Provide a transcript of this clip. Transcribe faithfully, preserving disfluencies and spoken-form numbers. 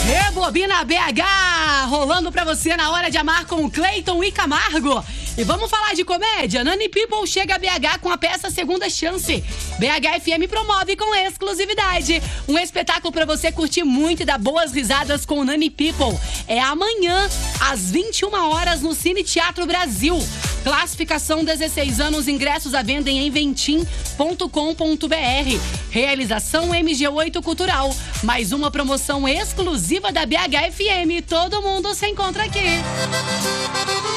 Rebobina B H, rolando pra você na Hora de Amar com Cleiton e Camargo. E vamos falar de comédia. Nani People chega a B H com a peça Segunda Chance. B H F M promove com exclusividade um espetáculo pra você curtir muito e dar boas risadas com o Nani People. É amanhã, às vinte e uma horas, no Cine Teatro Brasil. Classificação dezesseis anos, ingressos à venda em ventim ponto com ponto br. Realização M G oito Cultural. Mais uma promoção exclusiva da B H F M. Todo mundo se encontra aqui.